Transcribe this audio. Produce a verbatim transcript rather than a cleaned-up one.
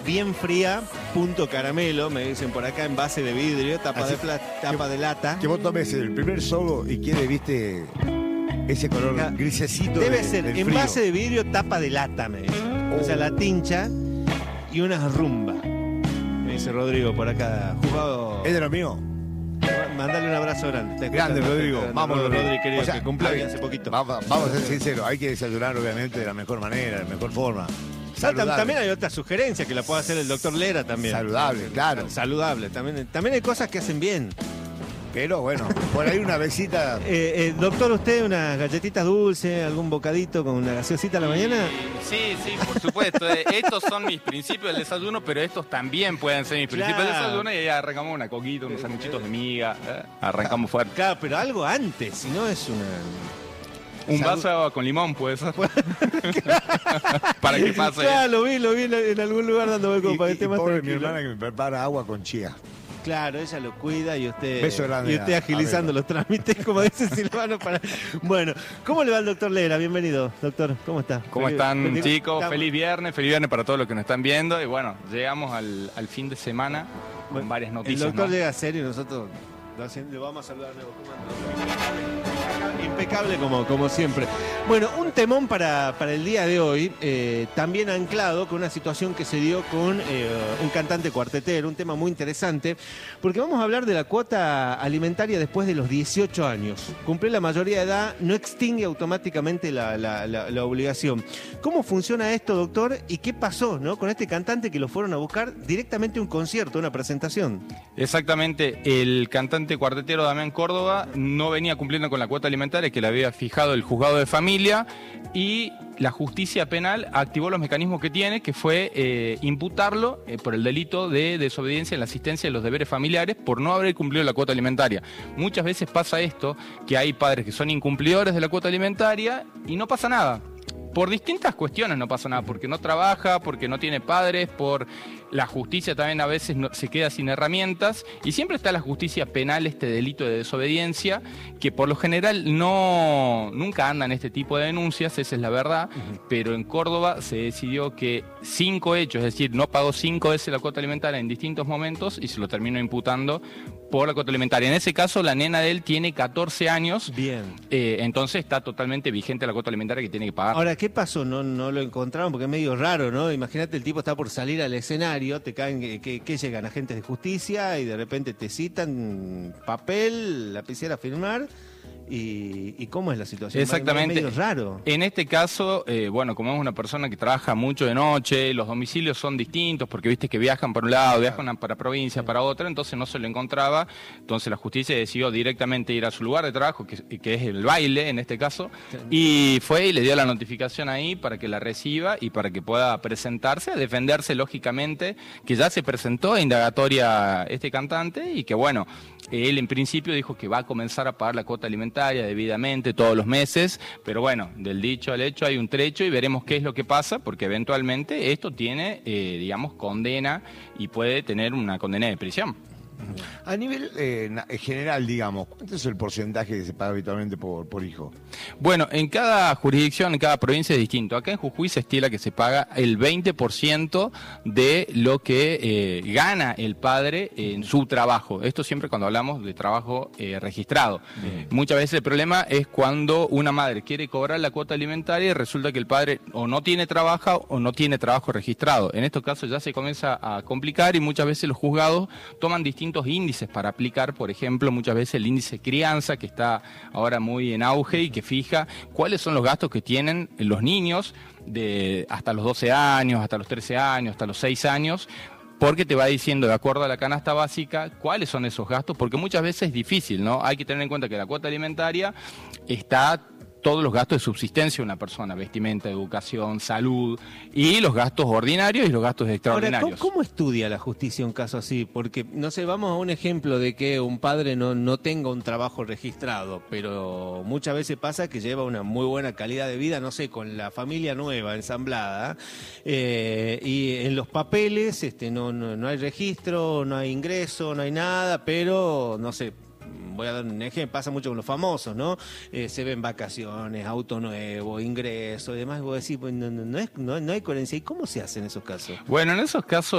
bien fría, punto caramelo, me dicen por acá, en base de vidrio, tapa, Así, de, pla- tapa que, de lata. Que vos tomes el primer sorbo y quiere, viste, ese color Acá, grisecito. Debe de, ser del en frío. base de vidrio, tapa de lata, me dicen. Oh. O sea, la tincha y una rumba. Me dice Rodrigo por acá, jugado. ¿Es de lo mío? Mandale un abrazo grande. Te Grande, escuchando, Rodrigo. te escuchando. Vamos, Rodrigo, Rodrigo. querido, O sea, que cumple hay- hace poquito. Vamos, vamos a ser sinceros, hay que desayunar obviamente de la mejor manera, de la mejor forma. Ah, tam- Saludable. también hay otra sugerencia que la puede hacer el doctor Lera también. Saludable, claro. Saludable. También, también hay cosas que hacen bien. Pero bueno, por ahí una besita. Eh, eh, doctor, ¿usted unas galletitas dulces, algún bocadito con una gaseosita a la mañana? Sí, sí, por supuesto. Eh, Estos son mis principios del desayuno, pero estos también pueden ser mis principios del Claro. desayuno. Y ahí arrancamos una coquita, unos sanguchitos de miga. ¿eh? Arrancamos fuerte. Claro, pero algo antes, si no es una... Un Salud. vaso de agua con limón, puede ser. Para que pase. Claro, lo vi, lo vi en, en algún lugar dando vuelco Y, para y- el y tema pobre mi tranquilo. hermana que me prepara agua con chía. Claro, ella lo cuida y usted, Beso grande y usted a- agilizando a los trámites, como dice Silvano. Para... Bueno, ¿cómo le va al doctor Lera? Bienvenido, doctor. ¿Cómo está? ¿Cómo Feliz- están, feliz- chicos? Estamos- Feliz viernes, feliz viernes para todos los que nos están viendo. Y bueno, llegamos al, al fin de semana con Bueno, varias El noticias. doctor ¿no? llega serio y nosotros lo hacen- le vamos a saludar de nuevo. ¿Cómo anda? Impecable como, como siempre. Bueno, un temón para, para el día de hoy, eh, también anclado con una situación que se dio con eh, un cantante cuartetero, un tema muy interesante, porque vamos a hablar de la cuota alimentaria después de los dieciocho años. Cumplir la mayoría de edad no extingue automáticamente la, la- la- la obligación. ¿Cómo funciona esto, doctor? ¿Y qué pasó, no, con este cantante que lo fueron a buscar directamente a un concierto, una presentación? Exactamente, el cantante cuartetero Damián Córdoba no venía cumpliendo con la cuota alimentaria que le había fijado el juzgado de familia y la justicia penal activó los mecanismos que tiene, que fue eh, imputarlo eh, por el delito de desobediencia en la asistencia de los deberes familiares por no haber cumplido la cuota alimentaria. Muchas veces pasa esto, que hay padres que son incumplidores de la cuota alimentaria y no pasa nada. Por distintas cuestiones no pasa nada, porque no trabaja, porque no tiene padres, por la justicia también a veces no, se queda sin herramientas y siempre está la justicia penal, este delito de desobediencia, que por lo general no nunca andan este tipo de denuncias, esa es la verdad, uh-huh. Pero en Córdoba se decidió que cinco hechos, es decir, no pagó cinco veces la cuota alimentaria en distintos momentos y se lo terminó imputando por la cuota alimentaria. En ese caso, la nena de él tiene catorce años. Bien. Eh, entonces está totalmente vigente la cuota alimentaria que tiene que pagar. Ahora, ¿qué pasó? No, no lo encontraron porque es medio raro, ¿no? Imagínate, el tipo está por salir al escenario, te caen, que, que, que llegan agentes de justicia y de repente te citan papel, lapicera a firmar. ¿Y, y cómo es la situación? Exactamente. Es medio raro. En este caso, eh, bueno, como es una persona que trabaja mucho de noche, los domicilios son distintos porque viste que viajan para un lado, viajan para provincia, para otra, entonces no se lo encontraba. Entonces la justicia decidió directamente ir a su lugar de trabajo, que, que es el baile en este caso, y fue y le dio la notificación ahí para que la reciba y para que pueda presentarse, a defenderse lógicamente, que ya se presentó a indagatoria este cantante y que bueno, él en principio dijo que va a comenzar a pagar la cuota alimentaria debidamente todos los meses, pero bueno, del dicho al hecho hay un trecho y veremos qué es lo que pasa, porque eventualmente esto tiene, eh, digamos, condena y puede tener una condena de prisión. A nivel eh, general, digamos, ¿cuánto es el porcentaje que se paga habitualmente por, por hijo? Bueno, en cada jurisdicción, en cada provincia es distinto. Acá en Jujuy se estila que se paga el veinte por ciento de lo que eh, gana el padre en su trabajo. Esto siempre cuando hablamos de trabajo eh, registrado. Bien. Muchas veces el problema es cuando una madre quiere cobrar la cuota alimentaria y resulta que el padre o no tiene trabajo o no tiene trabajo registrado. En estos casos ya se comienza a complicar y muchas veces los juzgados toman distintos índices para aplicar, por ejemplo, muchas veces el índice crianza, que está ahora muy en auge y que fija cuáles son los gastos que tienen los niños de hasta los doce años, hasta los trece años, hasta los seis años, porque te va diciendo, de acuerdo a la canasta básica, cuáles son esos gastos, porque muchas veces es difícil, ¿no? Hay que tener en cuenta que la cuota alimentaria está todos los gastos de subsistencia de una persona, vestimenta, educación, salud, y los gastos ordinarios y los gastos extraordinarios. Ahora, ¿cómo, ¿cómo estudia la justicia un caso así? Porque, no sé, vamos a un ejemplo de que un padre no, no tenga un trabajo registrado, pero muchas veces pasa que lleva una muy buena calidad de vida, no sé, con la familia nueva, ensamblada, eh, y en los papeles este, no, no, no hay registro, no hay ingreso, no hay nada, pero, no sé, voy a dar un ejemplo, pasa mucho con los famosos, ¿no? Eh, se ven vacaciones, auto nuevo, ingreso y demás, y vos decís, pues, no, no, no, es, no, no hay coherencia. ¿Y cómo se hace en esos casos? Bueno, en esos casos